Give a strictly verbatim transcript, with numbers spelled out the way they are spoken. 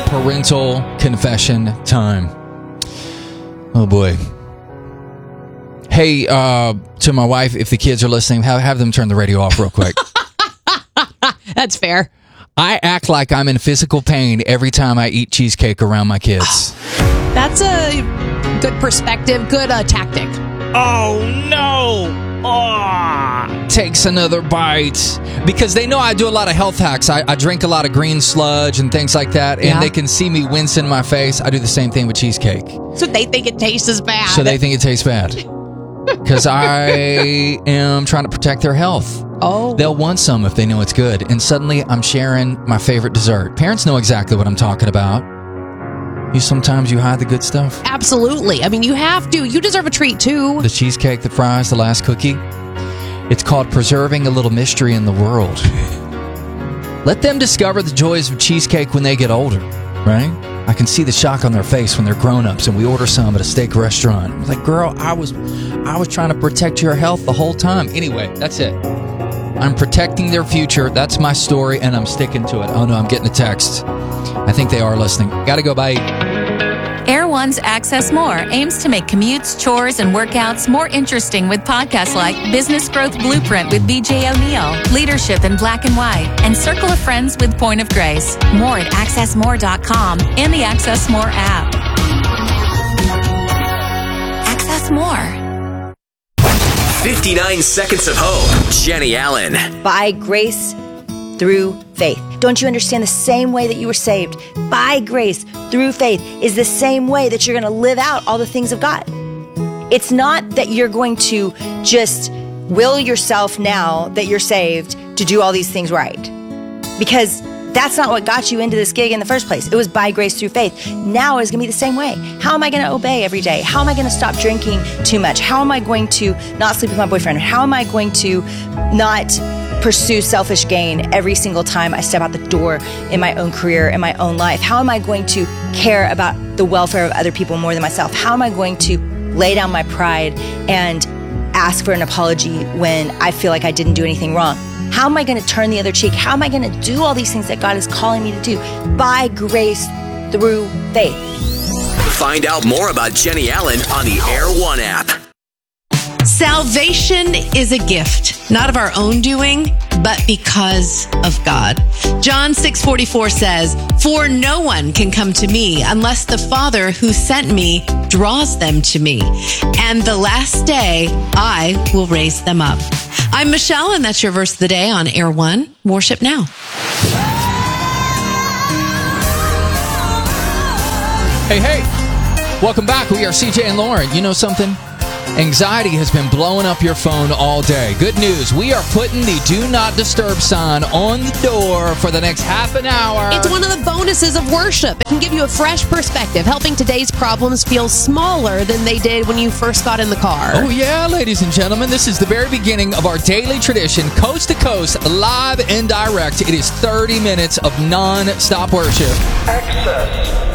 parental confession time. Oh boy. Hey, uh, to my wife, if the kids are listening, have, have them turn the radio off real quick. That's fair. I act like I'm in physical pain every time I eat cheesecake around my kids. That's a good perspective, good uh, tactic. Oh, no. Oh. Takes another bite. Because they know I do a lot of health hacks. I, I drink a lot of green sludge and things like that. And Yeah. they can see me wince in my face. I do the same thing with cheesecake. So they think it tastes as bad. So they think it tastes bad. Because I am trying to protect their health. Oh. They'll want some if they know it's good. And suddenly I'm sharing my favorite dessert. Parents know exactly what I'm talking about. You sometimes you hide the good stuff. Absolutely. I mean, you have to. You deserve a treat, too. The cheesecake, the fries, the last cookie. It's called preserving a little mystery in the world. Let them discover the joys of cheesecake when they get older, right? I can see the shock on their face when they're grown-ups and we order some at a steak restaurant. I'm like, girl, I was I was trying to protect your health the whole time. Anyway, that's it. I'm protecting their future. That's my story, and I'm sticking to it. Oh, no, I'm getting a text. I think they are listening. Gotta go, bye. Air One's Access More aims to make commutes, chores, and workouts more interesting with podcasts like Business Growth Blueprint with B J O'Neill, Leadership in Black and White, and Circle of Friends with Point of Grace. More at access more dot com and the Access More app. Access More. fifty-nine Seconds of Hope. Jenny Allen. By grace through faith. Don't you understand the same way that you were saved? By grace through faith is the same way that you're going to live out all the things of God. It's not that you're going to just will yourself now that you're saved to do all these things right. Because that's not what got you into this gig in the first place. It was by grace through faith. Now it's going to be the same way. How am I going to obey every day? How am I going to stop drinking too much? How am I going to not sleep with my boyfriend? How am I going to not pursue selfish gain every single time I step out the door in my own career, in my own life? How am I going to care about the welfare of other people more than myself? How am I going to lay down my pride and ask for an apology when I feel like I didn't do anything wrong? How am I going to turn the other cheek? How am I going to do all these things that God is calling me to do? By grace through faith. Find out more about Jenny Allen on the Air One app. Salvation is a gift, not of our own doing, but because of God. John six forty-four says, "For no one can come to me unless the Father who sent me draws them to me. And the last day I will raise them up." I'm Michelle, and that's your verse of the day on Air One. Worship now. Hey, hey. Welcome back. We are C J and Lauren. You know something? Anxiety has been blowing up your phone all day. Good news. We are putting the Do Not Disturb sign on the door for the next half an hour. It's one of the bonuses of worship. It can give you a fresh perspective, helping today's problems feel smaller than they did when you first got in the car. Oh, yeah, ladies and gentlemen. This is the very beginning of our daily tradition, coast to coast, live and direct. It is thirty minutes of non-stop worship. Access.